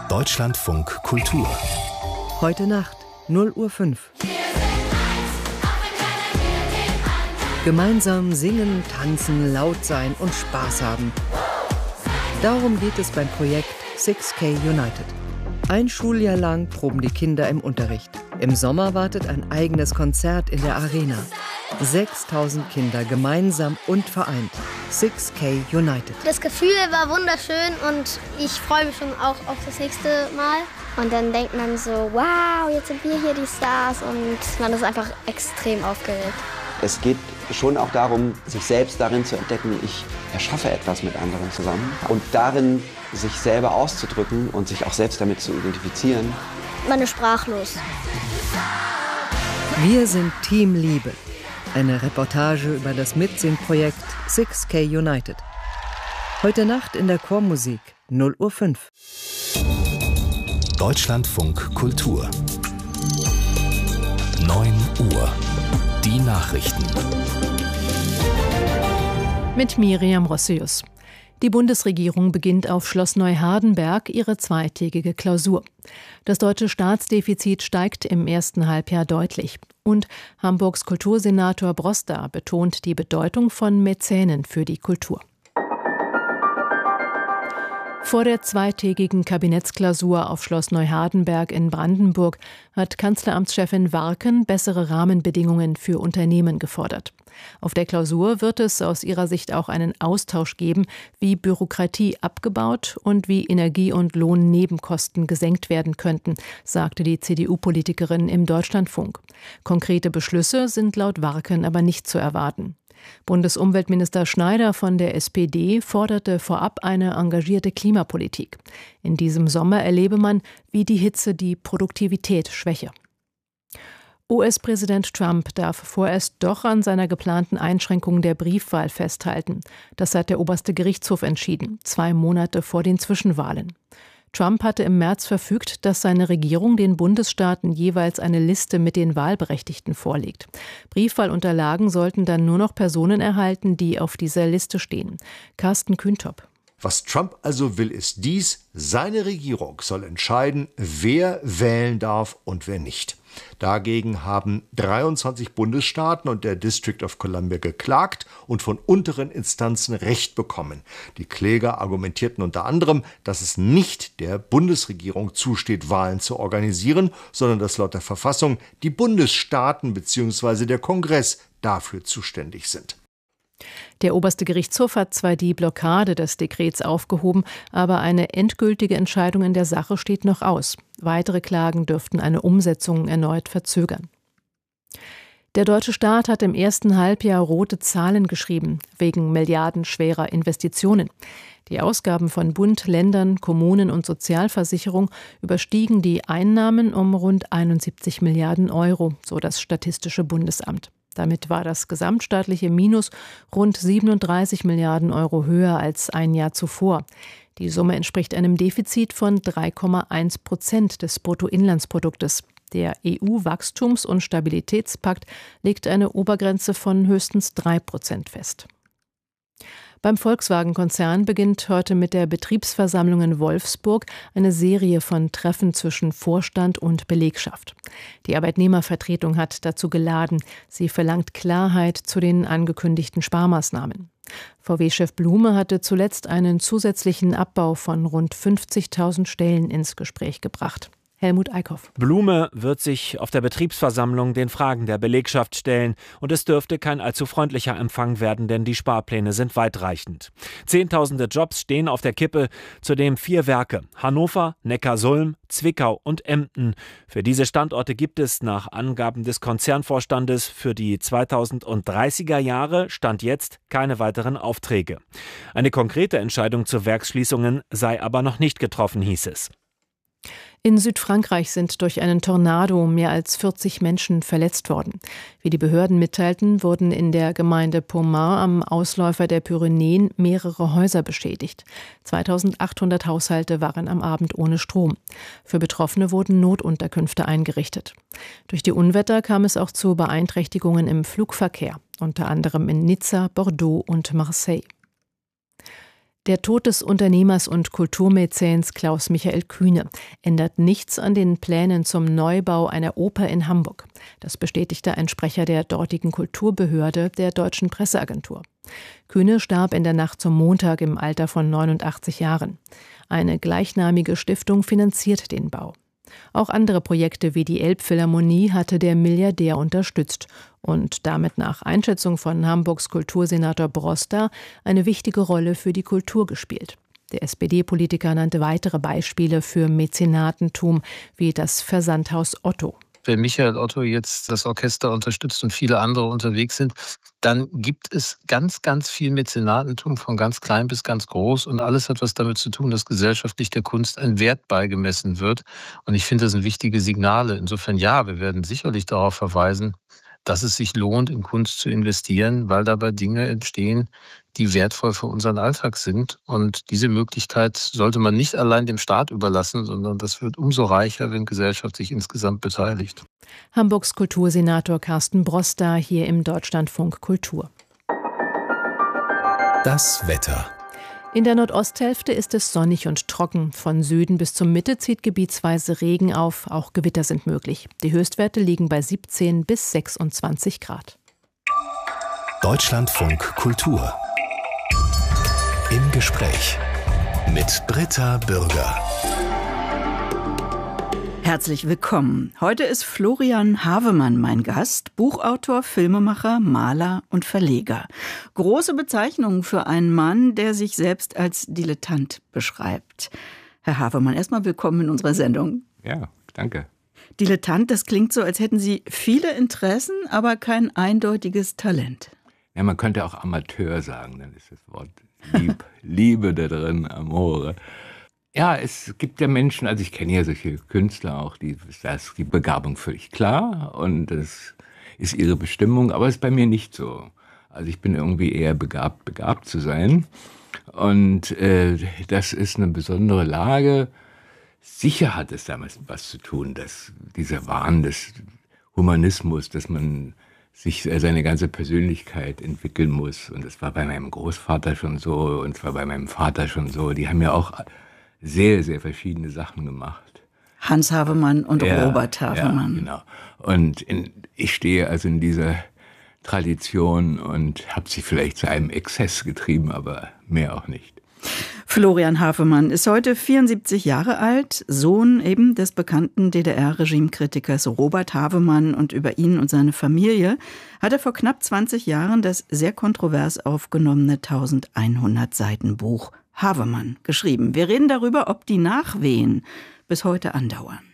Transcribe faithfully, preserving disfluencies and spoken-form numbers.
Deutschlandfunk Kultur. Heute Nacht, null Uhr fünf. Gemeinsam singen, tanzen, laut sein und Spaß haben. Darum geht es beim Projekt six K United. Ein Schuljahr lang proben die Kinder im Unterricht. Im Sommer wartet ein eigenes Konzert in der Arena. sechstausend Kinder gemeinsam und vereint. six K United. Das Gefühl war wunderschön und ich freue mich schon auch auf das nächste Mal. Und dann denkt man so, wow, jetzt sind wir hier die Stars und man ist einfach extrem aufgeregt. Es geht schon auch darum, sich selbst darin zu entdecken, ich erschaffe etwas mit anderen zusammen. Und darin sich selber auszudrücken und sich auch selbst damit zu identifizieren. Man ist sprachlos. Wir sind Team Liebe. Eine Reportage über das Mitsingprojekt six K United. Heute Nacht in der Chormusik, null Uhr fünf. Deutschlandfunk Kultur. neun Uhr. Die Nachrichten. Mit Miriam Rossius. Die Bundesregierung beginnt auf Schloss Neuhardenberg ihre zweitägige Klausur. Das deutsche Staatsdefizit steigt im ersten Halbjahr deutlich. Und Hamburgs Kultursenator Broster betont die Bedeutung von Mäzenen für die Kultur. Vor der zweitägigen Kabinettsklausur auf Schloss Neuhardenberg in Brandenburg hat Kanzleramtschefin Warken bessere Rahmenbedingungen für Unternehmen gefordert. Auf der Klausur wird es aus ihrer Sicht auch einen Austausch geben, wie Bürokratie abgebaut und wie Energie- und Lohnnebenkosten gesenkt werden könnten, sagte die C D U-Politikerin im Deutschlandfunk. Konkrete Beschlüsse sind laut Warken aber nicht zu erwarten. Bundesumweltminister Schneider von der S P D forderte vorab eine engagierte Klimapolitik. In diesem Sommer erlebe man, wie die Hitze die Produktivität schwäche. U S-Präsident Trump darf vorerst doch an seiner geplanten Einschränkung der Briefwahl festhalten. Das hat der oberste Gerichtshof entschieden, zwei Monate vor den Zwischenwahlen. Trump hatte im März verfügt, dass seine Regierung den Bundesstaaten jeweils eine Liste mit den Wahlberechtigten vorlegt. Briefwahlunterlagen sollten dann nur noch Personen erhalten, die auf dieser Liste stehen. Carsten Kühntop. Was Trump also will, ist dies: Seine Regierung soll entscheiden, wer wählen darf und wer nicht. Dagegen haben dreiundzwanzig Bundesstaaten und der District of Columbia geklagt und von unteren Instanzen Recht bekommen. Die Kläger argumentierten unter anderem, dass es nicht der Bundesregierung zusteht, Wahlen zu organisieren, sondern dass laut der Verfassung die Bundesstaaten bzw. der Kongress dafür zuständig sind. Der oberste Gerichtshof hat zwar die Blockade des Dekrets aufgehoben, aber eine endgültige Entscheidung in der Sache steht noch aus. Weitere Klagen dürften eine Umsetzung erneut verzögern. Der deutsche Staat hat im ersten Halbjahr rote Zahlen geschrieben, wegen milliardenschwerer Investitionen. Die Ausgaben von Bund, Ländern, Kommunen und Sozialversicherung überstiegen die Einnahmen um rund einundsiebzig Milliarden Euro, so das Statistische Bundesamt. Damit war das gesamtstaatliche Minus rund siebenunddreißig Milliarden Euro höher als ein Jahr zuvor. Die Summe entspricht einem Defizit von drei Komma eins Prozent des Bruttoinlandsproduktes. Der E U-Wachstums- und Stabilitätspakt legt eine Obergrenze von höchstens drei Prozent fest. Beim Volkswagen-Konzern beginnt heute mit der Betriebsversammlung in Wolfsburg eine Serie von Treffen zwischen Vorstand und Belegschaft. Die Arbeitnehmervertretung hat dazu geladen. Sie verlangt Klarheit zu den angekündigten Sparmaßnahmen. V W-Chef Blume hatte zuletzt einen zusätzlichen Abbau von rund fünfzigtausend Stellen ins Gespräch gebracht. Helmut Eickhoff. Blume wird sich auf der Betriebsversammlung den Fragen der Belegschaft stellen. Und es dürfte kein allzu freundlicher Empfang werden, denn die Sparpläne sind weitreichend. Zehntausende Jobs stehen auf der Kippe, zudem vier Werke: Hannover, Neckarsulm, Zwickau und Emden. Für diese Standorte gibt es nach Angaben des Konzernvorstandes für die zweitausenddreißiger Jahre Stand jetzt keine weiteren Aufträge. Eine konkrete Entscheidung zu Werksschließungen sei aber noch nicht getroffen, hieß es. In Südfrankreich sind durch einen Tornado mehr als vierzig Menschen verletzt worden. Wie die Behörden mitteilten, wurden in der Gemeinde Pommard am Ausläufer der Pyrenäen mehrere Häuser beschädigt. zweitausendachthundert Haushalte waren am Abend ohne Strom. Für Betroffene wurden Notunterkünfte eingerichtet. Durch die Unwetter kam es auch zu Beeinträchtigungen im Flugverkehr, unter anderem in Nizza, Bordeaux und Marseille. Der Tod des Unternehmers und Kulturmäzens Klaus-Michael Kühne ändert nichts an den Plänen zum Neubau einer Oper in Hamburg. Das bestätigte ein Sprecher der dortigen Kulturbehörde, der Deutschen Presseagentur. Kühne starb in der Nacht zum Montag im Alter von neunundachtzig Jahren. Eine gleichnamige Stiftung finanziert den Bau. Auch andere Projekte wie die Elbphilharmonie hatte der Milliardär unterstützt und damit nach Einschätzung von Hamburgs Kultursenator Broster eine wichtige Rolle für die Kultur gespielt. Der S P D-Politiker nannte weitere Beispiele für Mäzenatentum wie das Versandhaus Otto. Wenn Michael Otto jetzt das Orchester unterstützt und viele andere unterwegs sind, dann gibt es ganz, ganz viel Mäzenatentum von ganz klein bis ganz groß und alles hat was damit zu tun, dass gesellschaftlich der Kunst ein Wert beigemessen wird. Und ich finde, das sind wichtige Signale. Insofern ja, wir werden sicherlich darauf verweisen, dass es sich lohnt, in Kunst zu investieren, weil dabei Dinge entstehen, die wertvoll für unseren Alltag sind. Und diese Möglichkeit sollte man nicht allein dem Staat überlassen, sondern das wird umso reicher, wenn Gesellschaft sich insgesamt beteiligt. Hamburgs Kultursenator Carsten Broster hier im Deutschlandfunk Kultur. Das Wetter. In der Nordosthälfte ist es sonnig und trocken. Von Süden bis zur Mitte zieht gebietsweise Regen auf. Auch Gewitter sind möglich. Die Höchstwerte liegen bei siebzehn bis sechsundzwanzig Grad. Deutschlandfunk Kultur. Im Gespräch mit Britta Bürger. Herzlich willkommen. Heute ist Florian Havemann mein Gast, Buchautor, Filmemacher, Maler und Verleger. Große Bezeichnungen für einen Mann, der sich selbst als Dilettant beschreibt. Herr Havemann, erstmal willkommen in unserer Sendung. Ja, danke. Dilettant, das klingt so, als hätten Sie viele Interessen, aber kein eindeutiges Talent. Ja, man könnte auch Amateur sagen, dann ist das Wort Lieb, Liebe da drin, Amore. Ja, es gibt ja Menschen, also ich kenne ja solche Künstler auch, die, da ist die Begabung völlig klar und das ist ihre Bestimmung, aber es ist bei mir nicht so. Also ich bin irgendwie eher begabt, begabt zu sein und äh, das ist eine besondere Lage. Sicher hat es damals was zu tun, dass dieser Wahn des Humanismus, dass man sich seine ganze Persönlichkeit entwickeln muss und das war bei meinem Großvater schon so und zwar bei meinem Vater schon so, die haben ja auch sehr, sehr verschiedene Sachen gemacht. Hans Havemann und ja, Robert Havemann. Ja, genau. Und in, ich stehe also in dieser Tradition und habe sie vielleicht zu einem Exzess getrieben, aber mehr auch nicht. Florian Havemann ist heute vierundsiebzig Jahre alt, Sohn eben des bekannten D D R-Regimekritikers Robert Havemann, und über ihn und seine Familie hat er vor knapp zwanzig Jahren das sehr kontrovers aufgenommene eintausendeinhundert Seiten Buch Havemann geschrieben. Wir reden darüber, ob die Nachwehen bis heute andauern.